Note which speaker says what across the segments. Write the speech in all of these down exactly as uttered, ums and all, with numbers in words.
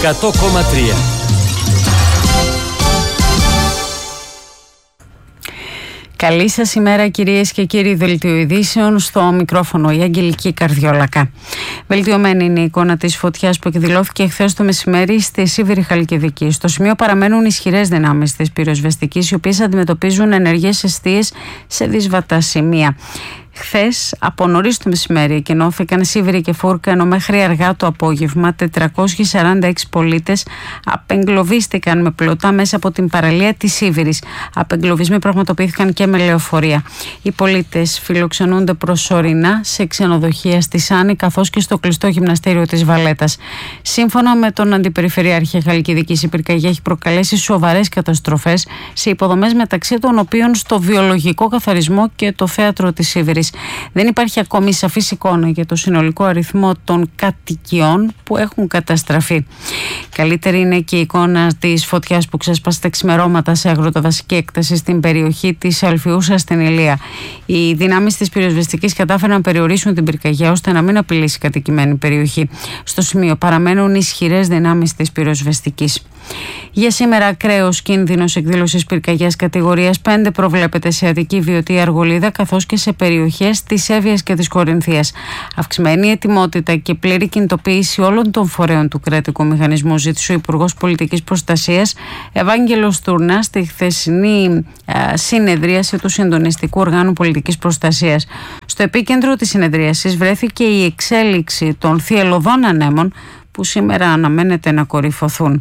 Speaker 1: εκατό κόμμα τρία.
Speaker 2: Καλή σας ημέρα κυρίες και κύριοι. Δελτίο ειδήσεων, στο μικρόφωνο η Αγγελική Καρδιόλακα. Βελτιωμένη είναι η εικόνα της φωτιάς που εκδηλώθηκε χθες το μεσημέρι στη Σίβηρη Χαλκιδική. Στο σημείο παραμένουν ισχυρές δυνάμεις της πυροσβεστικής, οι οποίες αντιμετωπίζουν ενεργές εστίες σε δύσβατα σημεία. Χθες από νωρίς το μεσημέρι εκενώθηκαν Σίβηρη και Φούρκα, ενώ μέχρι αργά το απόγευμα τετρακόσιοι σαράντα έξι πολίτες απεγκλωβίστηκαν με πλωτά μέσα από την παραλία της Σίβηρης. Απεγκλωβισμοί πραγματοποιήθηκαν και με λεωφορεία. Οι πολίτες φιλοξενούνται προσωρινά σε ξενοδοχεία στη Σάνη καθώς και στο κλειστό γυμναστήριο της Βαλέτας. Σύμφωνα με τον Αντιπεριφερειάρχη Χαλκιδικής, η πυρκαγιά έχει προκαλέσει σοβαρές καταστροφές σε υποδομές, μεταξύ των οποίων στο βιολογικό καθαρισμό και το θέατρο της Σίβηρης. Δεν υπάρχει ακόμη σαφής εικόνα για το συνολικό αριθμό των κατοικιών που έχουν καταστραφεί. Καλύτερη είναι και η εικόνα της φωτιάς που ξέσπασε τα ξημερώματα σε αγροτοδασική έκταση στην περιοχή της Αλφιούσας στην Ηλία. Οι δυνάμεις της πυροσβεστικής κατάφεραν να περιορίσουν την πυρκαγιά ώστε να μην απειλήσει η κατοικημένη περιοχή. Στο σημείο παραμένουν ισχυρές δυνάμεις της πυροσβεστικής. Για σήμερα, ακραίος κίνδυνος εκδήλωσης πυρκαγιάς κατηγορίας πέντε προβλέπεται σε Αττική, Βιωτή, Αργολίδα καθώς και σε περιοχές της Εύβοιας και της Κορινθίας. Αυξημένη ετοιμότητα και πλήρη κινητοποίηση όλων των φορέων του κρατικού μηχανισμού ζήτησε ο Υπουργός Πολιτικής Προστασίας Ευάγγελος Τούρνα στη χθεσινή α, συνεδρίαση του Συντονιστικού Οργάνου Πολιτικής Προστασίας. Στο επίκεντρο της συνεδρίασης βρέθηκε η εξέλιξη των θυελλωδών ανέμων που σήμερα αναμένεται να κορυφωθούν.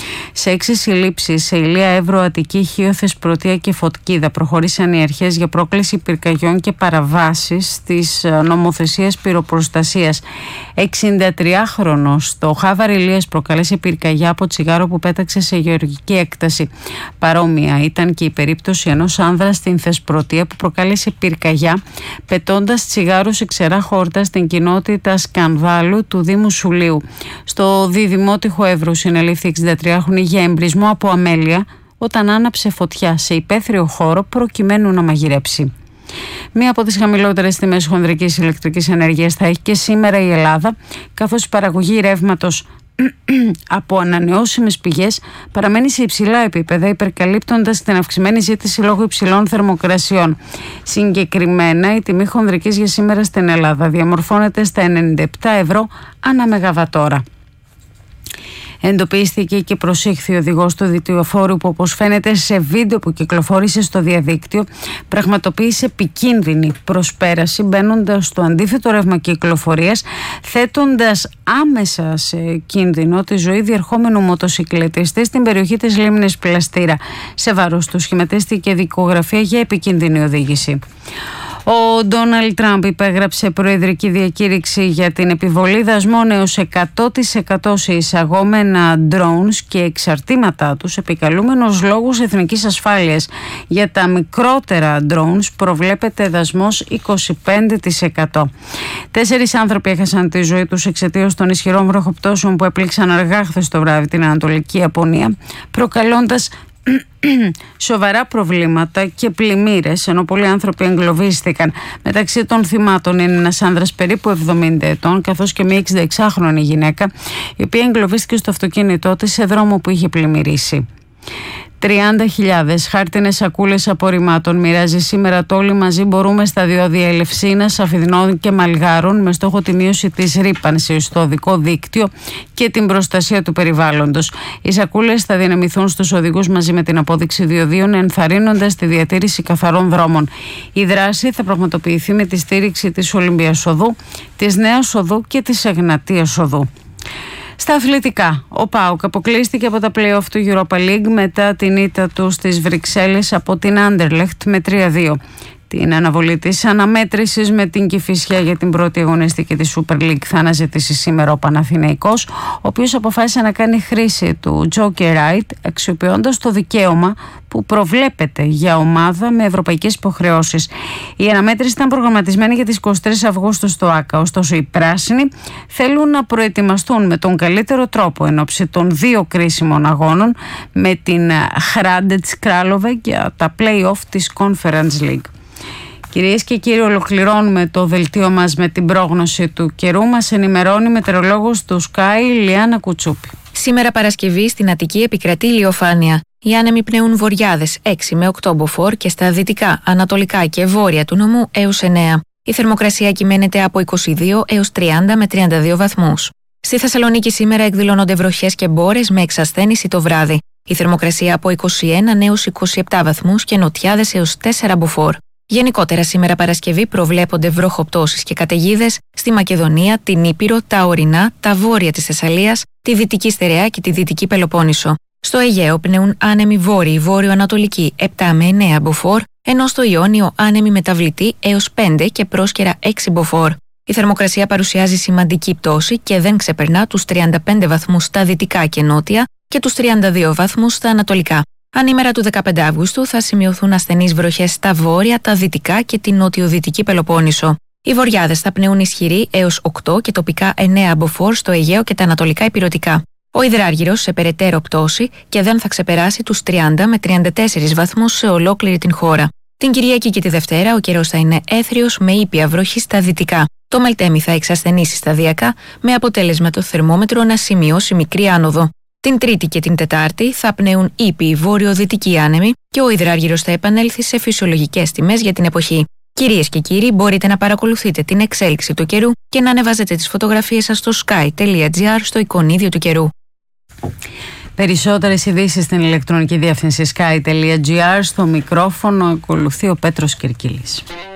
Speaker 2: Σε έξι συλλήψεις σε Ηλία, Εύρο, Αττική, Χίο, Θεσπρωτεία και Φωτκίδα προχωρήσαν οι αρχές για πρόκληση πυρκαγιών και παραβάσεις της νομοθεσίας πυροπροστασίας. εξηντατριάχρονος στο Χάβαρ Ηλίας προκαλέσει πυρκαγιά από τσιγάρο που πέταξε σε γεωργική έκταση. Παρόμοια ήταν και η περίπτωση ενός άνδρα στην Θεσπρωτεία που προκάλεσε πυρκαγιά πετώντας τσιγάρο σε ξερά χόρτα στην κοινότητα Σκανδάλου του Δήμου Σουλίου. Στο Διδημότυχο Εύρου συνελήφθη εξηντατριάχρονη για εμπρισμό από αμέλεια όταν άναψε φωτιά σε υπαίθριο χώρο προκειμένου να μαγειρέψει. Μία από τις χαμηλότερες τιμές χονδρικής ηλεκτρικής ενέργειας θα έχει και σήμερα η Ελλάδα, καθώς η παραγωγή ρεύματος από ανανεώσιμες πηγές παραμένει σε υψηλά επίπεδα, υπερκαλύπτοντας την αυξημένη ζήτηση λόγω υψηλών θερμοκρασιών. Συγκεκριμένα, η τιμή χονδρικής για σήμερα στην Ελλάδα διαμορφώνεται στα ενενήντα επτά ευρώ ανά μεγαβατόρα. Εντοπίστηκε και προσήχθη ο οδηγός του διτυοφόρου που, όπως φαίνεται σε βίντεο που κυκλοφόρησε στο διαδίκτυο, πραγματοποίησε επικίνδυνη προσπέραση μπαίνοντας στο αντίθετο ρεύμα κυκλοφορίας, θέτοντας άμεσα σε κίνδυνο τη ζωή διερχόμενου μοτοσυκλετιστή στην περιοχή της λίμνης Πλαστήρα. Σε βάρος του σχηματίστηκε δικογραφία για επικίνδυνη οδήγηση. Ο Ντόναλντ Τραμπ υπέγραψε προεδρική διακήρυξη για την επιβολή δασμών έως εκατό τοις εκατό σε εισαγόμενα drones και εξαρτήματά τους, επικαλούμενος λόγους εθνικής ασφάλειας. Για τα μικρότερα drones προβλέπεται δασμός είκοσι πέντε τοις εκατό. Τέσσερις άνθρωποι έχασαν τη ζωή τους εξαιτίας των ισχυρών βροχοπτώσεων που έπληξαν αργά χθες το βράδυ την Ανατολική Ιαπωνία, προκαλώντας σοβαρά προβλήματα και πλημμύρες, ενώ πολλοί άνθρωποι εγκλωβίστηκαν. Μεταξύ των θυμάτων είναι ένας άνδρας περίπου εβδομήντα ετών, καθώς και μια εξηνταεξάχρονη γυναίκα, η οποία εγκλωβίστηκε στο αυτοκίνητό της σε δρόμο που είχε πλημμυρίσει. τριάντα χιλιάδες χάρτινες σακούλες απορριμμάτων μοιράζει σήμερα το Όλοι Μαζί Μπορούμε στα διόδια Ελευσίνας, Αφιδνών και Μαλγάρων με στόχο τη μείωση της ρύπανσης στο οδικό δίκτυο και την προστασία του περιβάλλοντος. Οι σακούλες θα δυναμηθούν στους οδηγούς μαζί με την απόδειξη διοδίων, ενθαρρύνοντας τη διατήρηση καθαρών δρόμων. Η δράση θα πραγματοποιηθεί με τη στήριξη της Ολυμπίας Οδού, της Νέας Οδού και της Εγνατίας Οδού. Στα αθλητικά, ο ΠΑΟΚ αποκλείστηκε από τα play-off του Europa League μετά την ήττα του στις Βρυξέλλες από την Anderlecht με τρία δύο. Την αναβολή της αναμέτρησης με την Κηφισιά για την πρώτη αγωνιστική της Super League θα αναζητήσει σήμερα ο Παναθηναϊκός, ο οποίος αποφάσισε να κάνει χρήση του Joker Right, αξιοποιώντας το δικαίωμα που προβλέπεται για ομάδα με ευρωπαϊκές υποχρεώσεις. Η αναμέτρηση ήταν προγραμματισμένη για τις εικοστή τρίτη Αυγούστου στο ΆΚΑ, ωστόσο οι πράσινοι θέλουν να προετοιμαστούν με τον καλύτερο τρόπο εν ώψη των δύο κρίσιμων αγώνων με την Hrádec Králové για τα play-off της Conference League. Κυρίες και κύριοι, ολοκληρώνουμε το δελτίο μας με την πρόγνωση του καιρού. Μας ενημερώνει η μετεωρολόγος του Sky, Λιάννα Κουτσούπη.
Speaker 1: Σήμερα Παρασκευή στην Αττική επικρατεί ηλιοφάνεια. Οι άνεμοι πνέουν βορειάδες έξι με οκτώ μποφόρ και στα δυτικά, ανατολικά και βόρεια του νομού έως εννέα. Η θερμοκρασία κυμαίνεται από είκοσι δύο έως τριάντα με τριάντα δύο βαθμούς. Στη Θεσσαλονίκη σήμερα εκδηλώνονται βροχές και μπόρες με εξασθένηση το βράδυ. Η θερμοκρασία από είκοσι ένα έως είκοσι επτά βαθμούς και νοτιάδες έως τέσσερα μποφόρ. Γενικότερα σήμερα Παρασκευή προβλέπονται βροχοπτώσεις και καταιγίδες στη Μακεδονία, την Ήπειρο, τα ορεινά, τα βόρεια της Θεσσαλίας, τη Δυτική Στερεά και τη Δυτική Πελοπόννησο. Στο Αιγαίο πνέουν άνεμοι βόρειοι βόρειο-ανατολικοί επτά με εννέα μποφόρ, ενώ στο Ιόνιο άνεμοι μεταβλητοί έως πέντε και πρόσκαιρα έξι μποφόρ. Η θερμοκρασία παρουσιάζει σημαντική πτώση και δεν ξεπερνά τους τριάντα πέντε βαθμούς στα δυτικά και νότια και τους τριάντα δύο βαθμούς στα ανατολικά. Ανήμερα του δεκαπέντε Αυγούστου θα σημειωθούν ασθενείς βροχές στα βόρεια, τα δυτικά και την νοτιοδυτική Πελοπόννησο. Οι βορειάδες θα πνέουν ισχυροί έως οκτώ και τοπικά εννέα μποφόρ στο Αιγαίο και τα ανατολικά ηπειρωτικά. Ο υδράργυρος σε περαιτέρω πτώση και δεν θα ξεπεράσει τους τριάντα με τριάντα τέσσερα βαθμούς σε ολόκληρη την χώρα. Την Κυριακή και τη Δευτέρα ο καιρός θα είναι έθριος με ήπια βροχή στα δυτικά. Το Μελτέμι θα εξασθενήσει σταδιακά με αποτέλεσμα το θερμόμετρο να σημειώσει μικρή άνοδο. Την Τρίτη και την Τετάρτη θα πνέουν ήπιοι βόρειο-δυτικοί άνεμοι και ο υδράργυρος θα επανέλθει σε φυσιολογικές τιμές για την εποχή. Κυρίες και κύριοι, μπορείτε να παρακολουθείτε την εξέλιξη του καιρού και να ανεβάζετε τις φωτογραφίες σας στο sky τελεία gr στο εικονίδιο του καιρού.
Speaker 2: Περισσότερες ειδήσεις στην ηλεκτρονική διεύθυνση sky τελεία gr. Στο μικρόφωνο ακολουθεί ο Πέτρος Κυρκίλης.